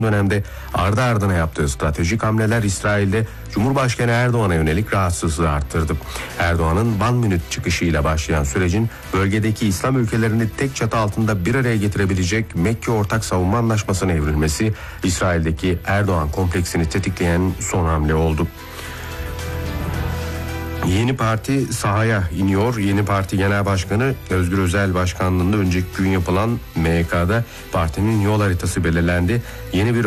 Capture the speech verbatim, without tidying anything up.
dönemde ardı ardına yaptığı stratejik hamleler İsrail'de Cumhurbaşkanı Erdoğan'a yönelik rahatsızlığı arttırdı. Erdoğan'ın One Minute çıkışıyla başlayan sürecin bölgedeki İslam ülkelerini tek çatı altında bir araya getirebilecek Mekke Ortak Savunma Anlaşması'na evrilmesi İsrail'deki Erdoğan kompleksini tetikleyen son hamle oldu. Yeni Parti sahaya iniyor. Yeni Parti Genel Başkanı Özgür Özel Başkanlığı'nda önceki gün yapılan M Y K'da partinin yol haritası belirlendi. Yeni bir